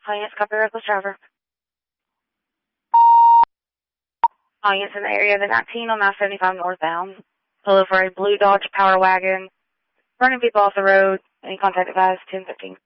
Audience, copy reckless driver. Audience in the area of the 19 on I-75 northbound. Pull over a blue Dodge Power Wagon. Running people off the road. Any contact advised 1015.